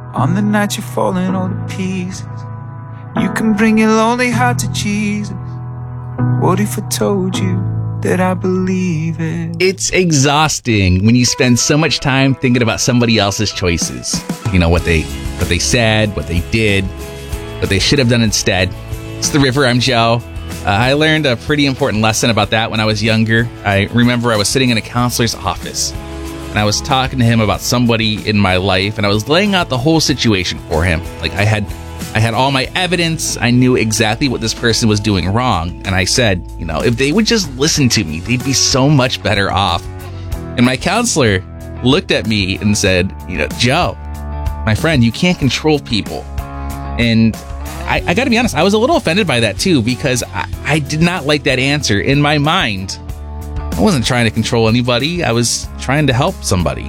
On the night you're falling all to pieces, you can bring your lonely heart to Jesus. What if I told you that I believe it? It's exhausting when you spend so much time thinking about somebody else's choices. You know, what they said, what they did, what they should have done instead. It's The River. I'm Joe. I learned a pretty important lesson about that when I was younger. I remember I was sitting in a counselor's office, and I was talking to him about somebody in my life, and I was laying out the whole situation for him. Like, I had all my evidence. I knew exactly what this person was doing wrong. And I said, you know, if they would just listen to me, they'd be so much better off. And my counselor looked at me and said, you know, Joe, my friend, you can't control people. And I got to be honest, I was a little offended by that too, because I did not like that answer. In my mind, I wasn't trying to control anybody. I was trying to help somebody.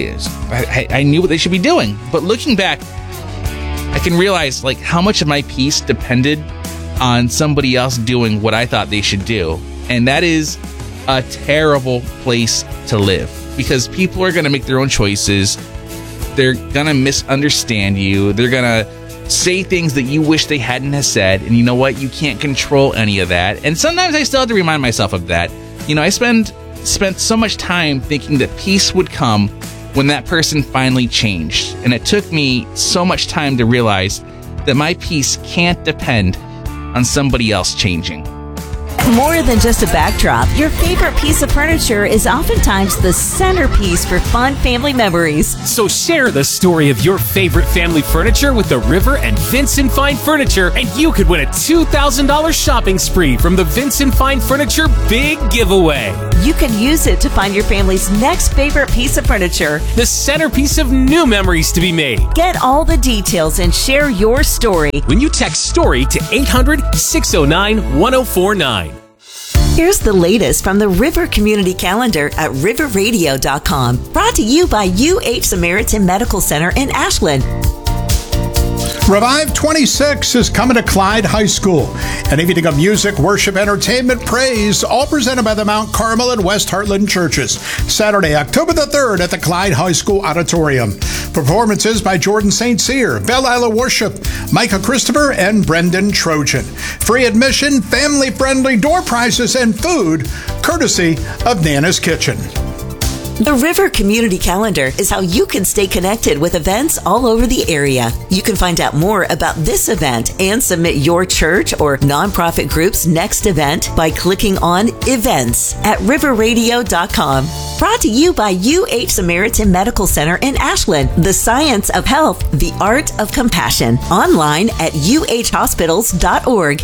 I knew what they should be doing. But looking back, I can realize like how much of my peace depended on somebody else doing what I thought they should do. And that is a terrible place to live, because people are going to make their own choices. They're going to misunderstand you. They're going to say things that you wish they hadn't have said. And you know what? You can't control any of that. And sometimes I still have to remind myself of that. You know, I spent so much time thinking that peace would come when that person finally changed. And it took me so much time to realize that my peace can't depend on somebody else changing. More than just a backdrop, your favorite piece of furniture is oftentimes the centerpiece for fun family memories. So share the story of your favorite family furniture with The River and Vincent Fine Furniture, and you could win a $2,000 shopping spree from the Vincent Fine Furniture Big Giveaway. You can use it to find your family's next favorite piece of furniture, the centerpiece of new memories to be made. Get all the details and share your story when you text STORY to 800-609-1049. Here's the latest from the River Community Calendar at riverradio.com. Brought to you by UH Samaritan Medical Center in Ashland. Revive 26 is coming to Clyde High School. An evening of music, worship, entertainment, praise, all presented by the Mount Carmel and West Heartland churches. Saturday, October the 3rd at the Clyde High School Auditorium. Performances by Jordan St. Cyr, Belle Isla Worship, Micah Christopher, and Brendan Trojan. Free admission, family-friendly door prizes, and food, courtesy of Nana's Kitchen. The River Community Calendar is how you can stay connected with events all over the area. You can find out more about this event and submit your church or nonprofit group's next event by clicking on Events at riverradio.com. Brought to you by UH Samaritan Medical Center in Ashland. The science of health, the art of compassion. Online at uhhospitals.org.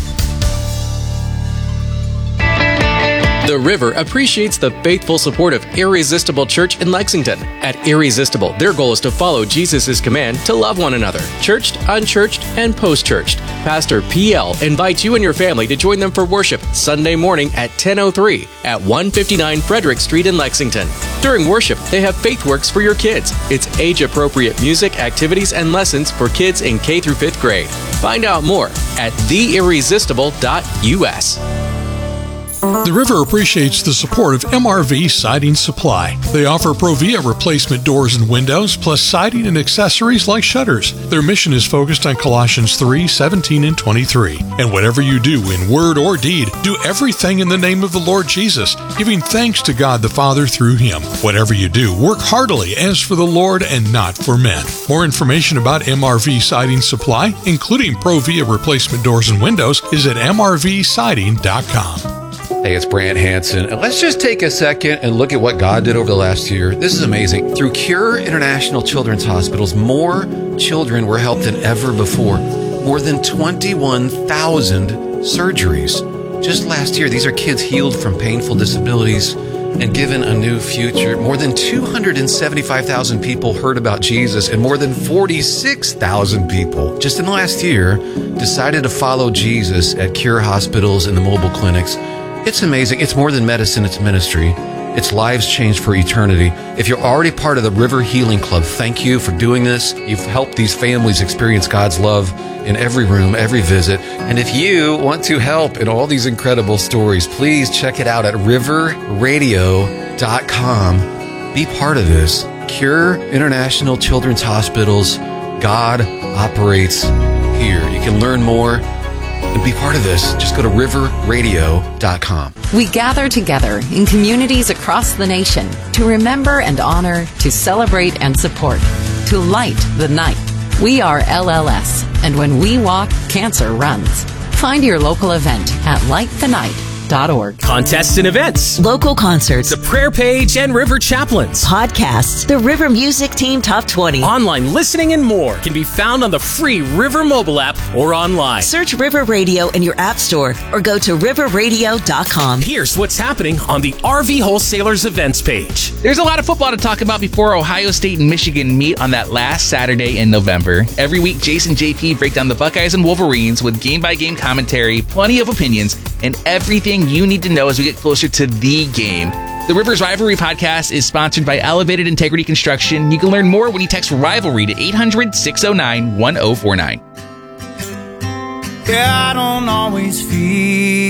The River appreciates the faithful support of Irresistible Church in Lexington. At Irresistible, their goal is to follow Jesus' command to love one another, churched, unchurched, and post-churched. Pastor P.L. invites you and your family to join them for worship Sunday morning at 10:03 at 159 Frederick Street in Lexington. During worship, they have FaithWorks for your kids. It's age-appropriate music, activities, and lessons for kids in K through 5th grade. Find out more at theirresistible.us. The River appreciates the support of MRV Siding Supply. They offer Provia replacement doors and windows, plus siding and accessories like shutters. Their mission is focused on Colossians 3:17 and 23. And whatever you do in word or deed, do everything in the name of the Lord Jesus, giving thanks to God the Father through Him. Whatever you do, work heartily as for the Lord and not for men. More information about MRV Siding Supply, including Provia replacement doors and windows, is at mrvsiding.com. Hey, it's Brant Hansen, and let's just take a second and look at what God did over the last year. This is amazing. Through Cure International Children's Hospitals, more children were helped than ever before. More than 21,000 surgeries. Just last year, these are kids healed from painful disabilities and given a new future. More than 275,000 people heard about Jesus, and more than 46,000 people just in the last year decided to follow Jesus at Cure hospitals and the mobile clinics. It's amazing. It's more than medicine, it's ministry. It's lives changed for eternity. If you're already part of the River Healing Club, thank you for doing this. You've helped these families experience God's love in every room, every visit. And if you want to help in all these incredible stories, please check it out at riverradio.com. Be part of this. Cure International Children's Hospitals, God operates here. You can learn more and be part of this. Just go to riverradio.com. We gather together in communities across the nation to remember and honor, to celebrate and support, to light the night. We are LLS, and when we walk, cancer runs. Find your local event at lightthenight.org. Contests and events, Local concerts, the prayer page and River Chaplains, podcasts, the River Music Team Top 20. online listening, and more can be found on the free River mobile app or online. Search River Radio in your app store or go to riverradio.com. Here's what's happening on the RV Wholesalers events page. There's a lot of football to talk about before Ohio State and Michigan meet on that last Saturday in November. Every week, Jason JP break down the Buckeyes and Wolverines with game-by-game commentary, plenty of opinions, and everything you need to know as we get closer to the game. The Rivers Rivalry podcast is sponsored by Elevated Integrity Construction. You can learn more when you text RIVALRY to 800-609-1049. Yeah, I don't always feel